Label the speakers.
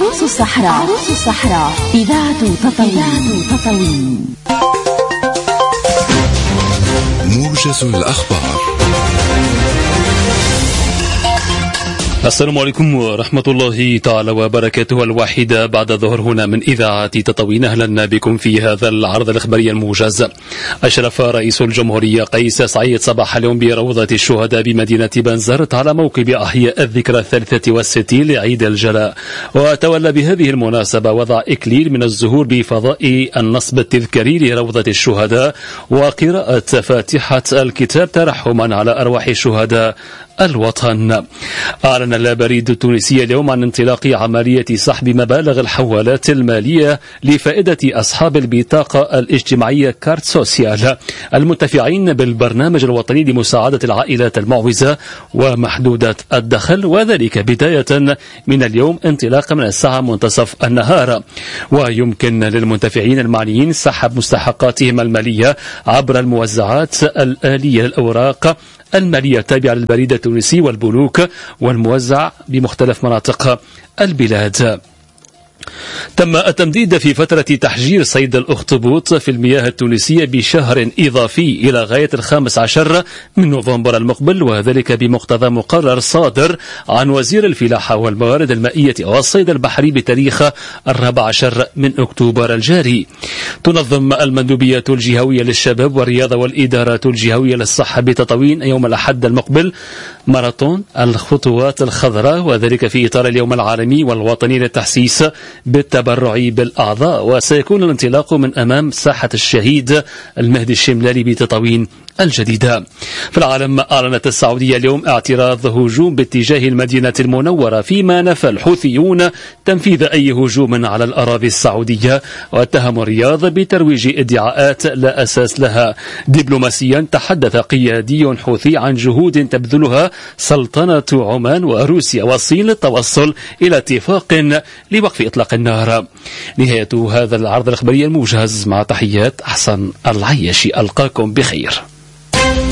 Speaker 1: عروس الصحراء إذاعة تطاوين.
Speaker 2: موجز الأخبار.
Speaker 3: السلام عليكم ورحمة الله تعالى وبركاته. الواحدة بعد الظهر هنا من إذاعة تطاوين. أهلا بكم في هذا العرض الإخباري الموجز. أشرف رئيس الجمهورية قيس سعيد صباح اليوم بروضة الشهداء بمدينة بنزرت على موكب أحياء الذكرى 63 لعيد الجلاء، وتولى بهذه المناسبة وضع إكليل من الزهور بفضاء النصب التذكاري لروضة الشهداء وقراءة فاتحة الكتاب ترحما على أرواح الشهداء الوطن. أعلن البريد التونسي اليوم عن انطلاق عملية سحب مبالغ الحوالات المالية لفائدة أصحاب البطاقة الاجتماعية كارت سوسيال المنتفعين بالبرنامج الوطني لمساعدة العائلات المعوزة ومحدودة الدخل، وذلك بداية من اليوم انطلاقا من الساعة منتصف النهار. ويمكن للمنتفعين المعنيين سحب مستحقاتهم المالية عبر الموزعات الآلية للأوراق المالية التابعة للبريد التونسي والبنوك والموزع بمختلف مناطق البلاد. تم التمديد في فترة تحجير صيد الأخطبوط في المياه التونسية بشهر إضافي إلى غاية 15 من نوفمبر المقبل، وذلك بمقتضى مقرر صادر عن وزير الفلاحة والموارد المائية والصيد البحري بتاريخ 14 من أكتوبر الجاري. تنظم المندوبية الجهوية للشباب والرياضة والإدارة الجهوية للصحة بتطاوين يوم الأحد المقبل ماراثون الخطوات الخضراء، وذلك في إطار اليوم العالمي والوطني للتحسيس بالتبرع بالأعضاء، وسيكون الانطلاق من أمام ساحة الشهيد المهدي الشملالي بتطاوين الجديدة. في العالم، أعلنت السعودية اليوم اعتراض هجوم باتجاه المدينة المنورة، فيما نفى الحوثيون تنفيذ أي هجوم على الأراضي السعودية، واتهموا الرياض بترويج ادعاءات لا أساس لها. دبلوماسيا، تحدث قيادي حوثي عن جهود تبذلها سلطنة عمان وروسيا والصين للتوصل إلى اتفاق لوقف إطلاق النار. نهاية هذا العرض الإخباري الموجز، مع تحيات أحسن العياشي. ألقاكم بخير.